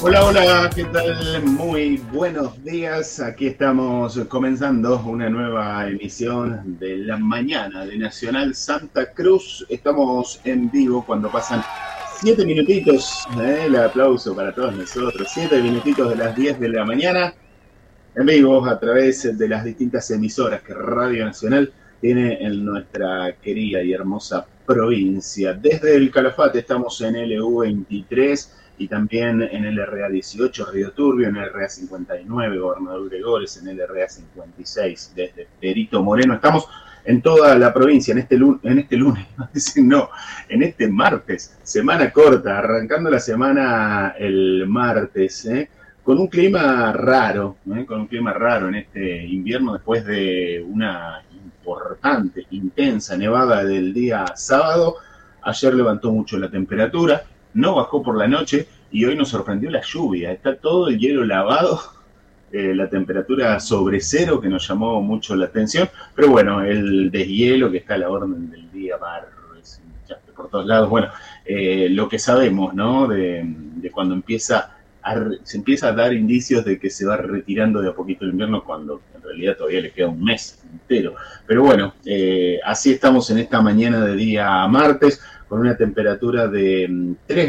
Hola, hola, ¿qué tal? Muy buenos días. Aquí estamos comenzando una nueva emisión de la mañana de Nacional Santa Cruz. Estamos en vivo cuando pasan 7 minutitos, el aplauso para todos nosotros, 7 minutitos de las 10 de la mañana, en vivo a través de las distintas emisoras que Radio Nacional tiene en nuestra querida y hermosa provincia. Desde el Calafate estamos en LU23 y también en LRA18 Río Turbio, en LRA59 Gobernador Gregores, en LRA56 desde Perito Moreno. Estamos en toda la provincia en este lunes, no, en este martes, semana corta, arrancando la semana el martes, con un clima raro, en este invierno después de una importante, intensa nevada del día sábado. Ayer levantó mucho la temperatura, no bajó por la noche y hoy nos sorprendió la lluvia. Está todo el hielo lavado, la temperatura sobre cero que nos llamó mucho la atención, pero bueno, el deshielo que está a la orden del día, barro por todos lados. Bueno, lo que sabemos, ¿no? De cuando se empieza a dar indicios de que se va retirando de a poquito el invierno, cuando en realidad todavía le queda un mes entero. Pero bueno, así estamos en esta mañana de día martes, con una temperatura de 3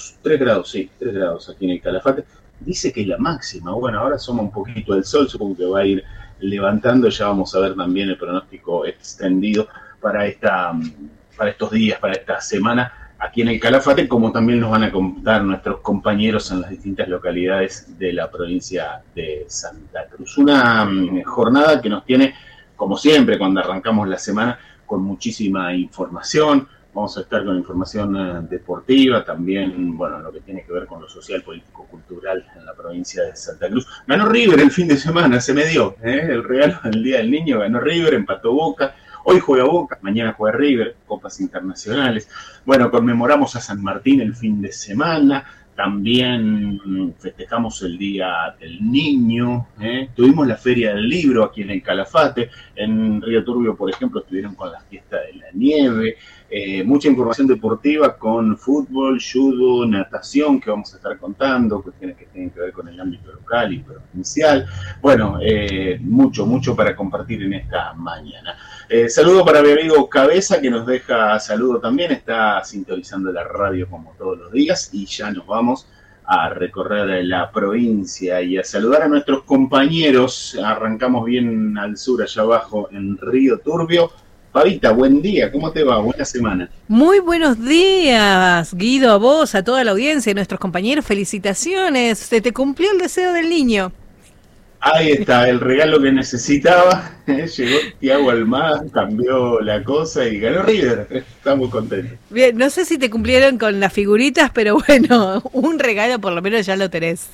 grados aquí en el Calafate. Dice que es la máxima. Bueno, ahora asoma un poquito el sol, supongo que va a ir levantando. Ya vamos a ver también el pronóstico extendido para estos días, para esta semana, aquí en el Calafate, como también nos van a contar nuestros compañeros en las distintas localidades de la provincia de Santa Cruz. Una jornada que nos tiene, como siempre, cuando arrancamos la semana, con muchísima información. Vamos a estar con información deportiva, también, bueno, lo que tiene que ver con lo social, político, cultural en la provincia de Santa Cruz. Ganó River el fin de semana, se me dio, el regalo del Día del Niño, ganó River, empató Boca. Hoy juega Boca, mañana juega River, copas internacionales. Bueno, conmemoramos a San Martín el fin de semana, también festejamos el Día del Niño, tuvimos la Feria del Libro aquí en el Calafate, en Río Turbio, por ejemplo, estuvieron con la fiesta de la nieve, mucha información deportiva con fútbol, judo, natación, que vamos a estar contando, cuestiones que tienen que ver con el ámbito local y provincial. Bueno, mucho para compartir en esta mañana. Saludo para mi amigo Cabeza, que nos deja saludo también, está sintonizando la radio como todos los días, y ya nos vamos a recorrer la provincia y a saludar a nuestros compañeros. Arrancamos bien al sur, allá abajo en Río Turbio. Pavita, buen día, ¿cómo te va? Buena semana. Muy buenos días, Guido, a vos, a toda la audiencia, a nuestros compañeros, felicitaciones, se te cumplió el deseo del niño. Ahí está, el regalo que necesitaba. Llegó Thiago Almada, cambió la cosa y ganó River. Estamos contentos. Bien, no sé si te cumplieron con las figuritas, pero bueno, un regalo por lo menos ya lo tenés.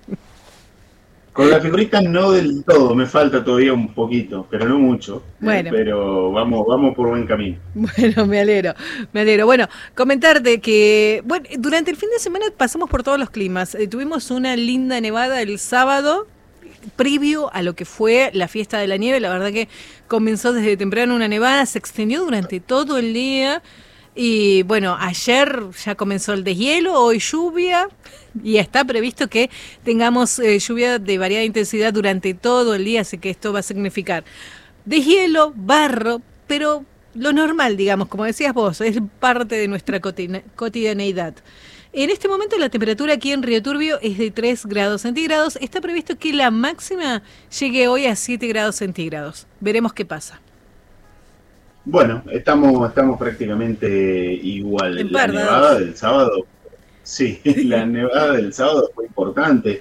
Con las figuritas no del todo, me falta todavía un poquito, pero no mucho. Bueno. Pero vamos por buen camino. Bueno, me alegro. Bueno, comentarte que, bueno, durante el fin de semana pasamos por todos los climas. Tuvimos una linda nevada el sábado, previo a lo que fue la fiesta de la nieve. La verdad que comenzó desde temprano una nevada, se extendió durante todo el día y bueno, ayer ya comenzó el deshielo, hoy lluvia y está previsto que tengamos lluvia de variada intensidad durante todo el día, así que esto va a significar deshielo, barro, pero lo normal, digamos, como decías vos, es parte de nuestra cotidianeidad. En este momento la temperatura aquí en Río Turbio es de 3 grados centígrados. Está previsto que la máxima llegue hoy a 7 grados centígrados. Veremos qué pasa. Bueno, estamos prácticamente igual. La nevada del sábado, sí, la nevada del sábado fue importante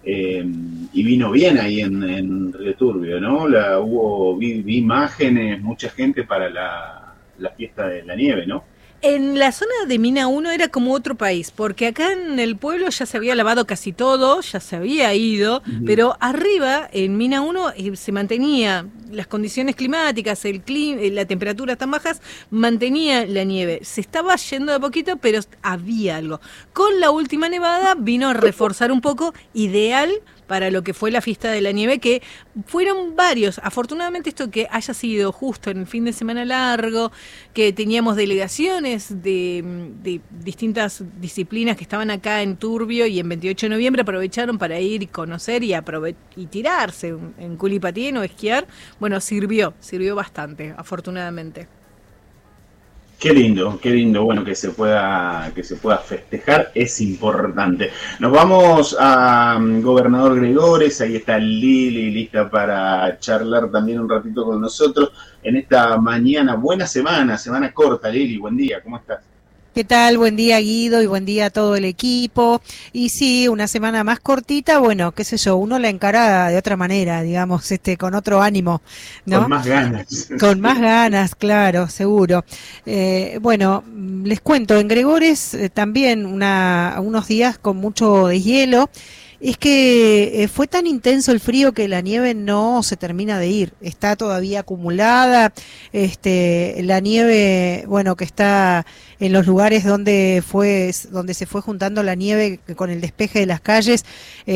y vino bien ahí en Río Turbio, ¿no? Vi imágenes, mucha gente para la fiesta de la nieve, ¿no? En la zona de Mina 1 era como otro país, porque acá en el pueblo ya se había lavado casi todo, ya se había ido, pero arriba en Mina 1 se mantenía las condiciones climáticas, la temperatura tan bajas, mantenía la nieve. Se estaba yendo de poquito, pero había algo. Con la última nevada vino a reforzar un poco, ideal para lo que fue la fiesta de la nieve, que fueron varios. Afortunadamente esto que haya sido justo en el fin de semana largo, que teníamos delegaciones de distintas disciplinas que estaban acá en Turbio y en 28 de noviembre aprovecharon para ir y conocer y tirarse en culipatín o esquiar. Bueno, sirvió bastante, afortunadamente. Qué lindo, bueno, que se pueda festejar, es importante. Nos vamos a Gobernador Gregores, ahí está Lili, lista para charlar también un ratito con nosotros en esta mañana. Buena semana corta, Lili, buen día, ¿cómo estás? ¿Qué tal? Buen día, Guido, y buen día a todo el equipo. Y sí, una semana más cortita, bueno, qué sé yo, uno la encara de otra manera, digamos, con otro ánimo, ¿no? Con más ganas. Con más ganas, claro, seguro. Bueno, les cuento, en Gregores también unos días con mucho deshielo. Es que fue tan intenso el frío que la nieve no se termina de ir, está todavía acumulada, la nieve, bueno, que está en los lugares donde se fue juntando la nieve con el despeje de las calles,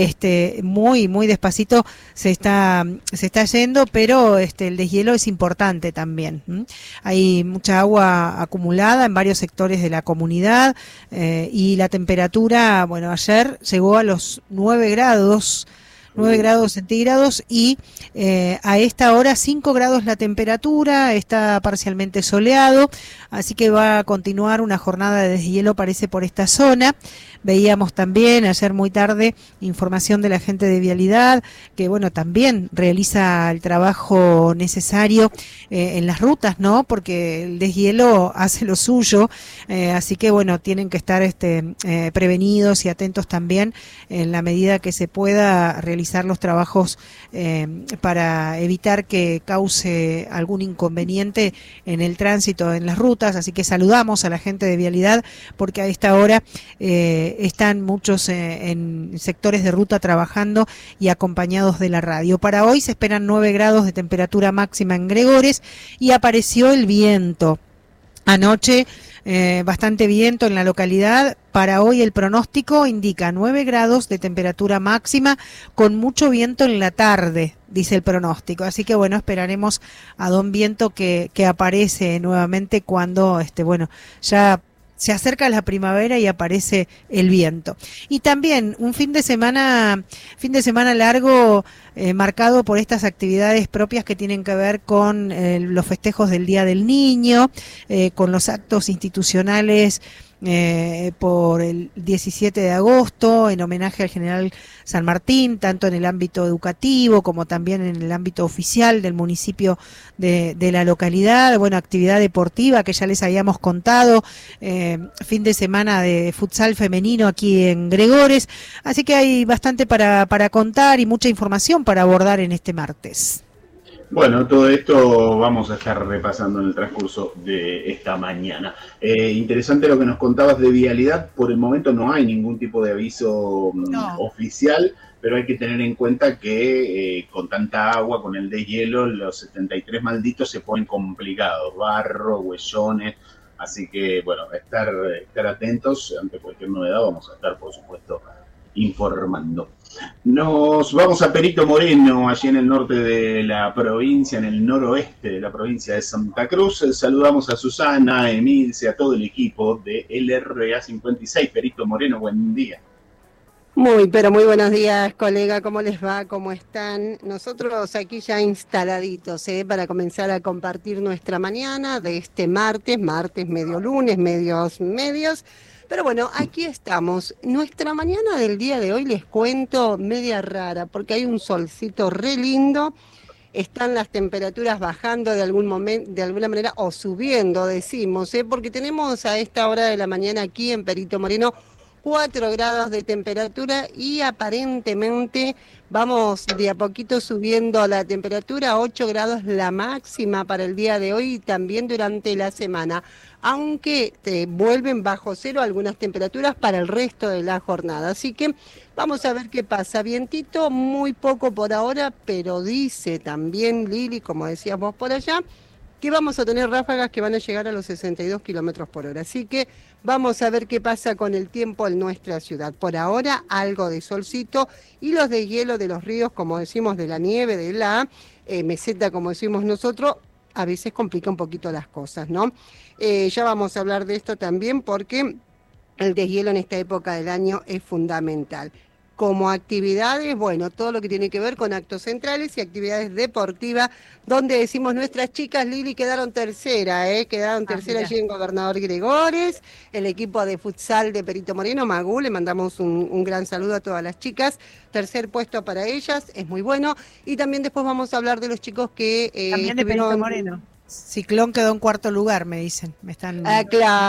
muy despacito se está yendo, pero el deshielo es importante también. Hay mucha agua acumulada en varios sectores de la comunidad, y la temperatura, bueno, ayer llegó a los 9 grados centígrados y a esta hora 5 grados la temperatura, está parcialmente soleado, así que va a continuar una jornada de deshielo, parece, por esta zona. Veíamos también ayer muy tarde información de la gente de Vialidad, que bueno, también realiza el trabajo necesario en las rutas, ¿no? Porque el deshielo hace lo suyo, así que bueno, tienen que estar prevenidos y atentos también en la medida que se pueda realizar los trabajos para evitar que cause algún inconveniente en el tránsito en las rutas. Así que saludamos a la gente de Vialidad, porque a esta hora están muchos en sectores de ruta trabajando y acompañados de la radio. Para hoy se esperan 9 grados de temperatura máxima en Gregores y apareció el viento. Anoche bastante viento en la localidad. Para hoy el pronóstico indica 9 grados de temperatura máxima con mucho viento en la tarde, dice el pronóstico. Así que bueno, esperaremos a don Viento que aparece nuevamente cuando ya se acerca la primavera y aparece el viento. Y también un fin de semana largo, marcado por estas actividades propias que tienen que ver con los festejos del Día del Niño, con los actos institucionales por el 17 de agosto en homenaje al general San Martín, tanto en el ámbito educativo como también en el ámbito oficial del municipio de la localidad. Bueno, actividad deportiva que ya les habíamos contado, fin de semana de futsal femenino aquí en Gregores, así que hay bastante para contar y mucha información para abordar en este martes. Bueno, todo esto vamos a estar repasando en el transcurso de esta mañana. Interesante lo que nos contabas de Vialidad. Por el momento no hay ningún tipo de aviso oficial, pero hay que tener en cuenta que con tanta agua, con el deshielo, los 73 malditos se ponen complicados, barro, huellones. Así que, bueno, estar atentos. Ante cualquier novedad vamos a estar, por supuesto, informando. Nos vamos a Perito Moreno, allí en el norte de la provincia, en el noroeste de la provincia de Santa Cruz. Saludamos a Susana, a Emilce, a todo el equipo de LRA 56. Perito Moreno, buen día. Pero muy buenos días, colega, ¿cómo les va? ¿Cómo están? Nosotros aquí ya instaladitos, para comenzar a compartir nuestra mañana de este martes medio lunes, medios. Pero bueno, aquí estamos. Nuestra mañana del día de hoy, les cuento, media rara, porque hay un solcito re lindo, están las temperaturas bajando de alguna manera, o subiendo, decimos, porque tenemos a esta hora de la mañana aquí en Perito Moreno 4 grados de temperatura y aparentemente vamos de a poquito subiendo la temperatura, 8 grados la máxima para el día de hoy y también durante la semana, aunque vuelven bajo cero algunas temperaturas para el resto de la jornada. Así que vamos a ver qué pasa. Vientito muy poco por ahora, pero dice también Lili, como decías vos por allá, que vamos a tener ráfagas que van a llegar a los 62 kilómetros por hora. Así que vamos a ver qué pasa con el tiempo en nuestra ciudad. Por ahora, algo de solcito y los deshielo de los ríos, como decimos, de la nieve, de la meseta, como decimos nosotros, a veces complica un poquito las cosas, ¿no? Ya vamos a hablar de esto también porque el deshielo en esta época del año es fundamental. Como actividades, bueno, todo lo que tiene que ver con actos centrales y actividades deportivas, donde decimos nuestras chicas, Lili, quedaron tercera, quedaron tercera allí en Gobernador Gregores, el equipo de futsal de Perito Moreno, Magú, le mandamos un gran saludo a todas las chicas, tercer puesto para ellas, es muy bueno, y también después vamos a hablar de los chicos que también de Perito Moreno. Ciclón quedó en cuarto lugar, me dicen, me están... claro.